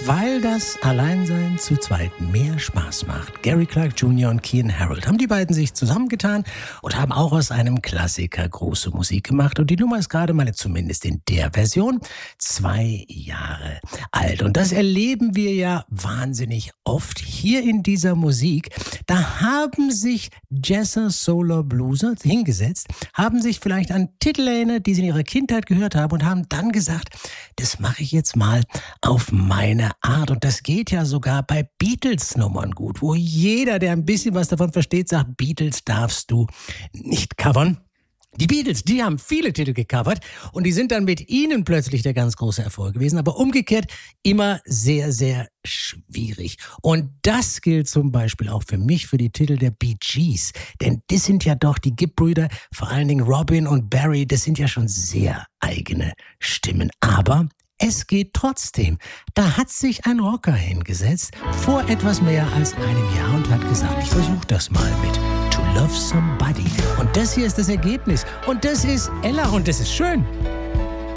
Weil das Alleinsein zu zweit mehr Spaß macht. Gary Clark Jr. und Kean Harold haben die beiden sich zusammengetan und haben auch aus einem Klassiker große Musik gemacht. Und die Nummer ist gerade mal, zumindest in der Version, 2 Jahre alt. Und das erleben wir ja wahnsinnig oft hier in dieser Musik. Da haben sich Jazzer, Souler, Blueser hingesetzt, haben sich vielleicht an Titel erinnert, die sie in ihrer Kindheit gehört haben und haben dann gesagt, das mache ich jetzt mal auf meine Art. Und das geht ja sogar bei Beatles-Nummern gut, wo jeder, der ein bisschen was davon versteht, sagt, Beatles darfst du nicht covern. Die Beatles, die haben viele Titel gecovert und die sind dann mit ihnen plötzlich der ganz große Erfolg gewesen, aber umgekehrt immer sehr, sehr schwierig. Und das gilt zum Beispiel auch für mich, für die Titel der Bee Gees, denn das sind ja doch die Gibb-Brüder, vor allen Dingen Robin und Barry, das sind ja schon sehr eigene Stimmen, aber es geht trotzdem. Da hat sich ein Rocker hingesetzt vor etwas mehr als einem Jahr und hat gesagt, ich versuche das mal mit To Love Somebody. Und das hier ist das Ergebnis. Und das ist Ella und das ist schön.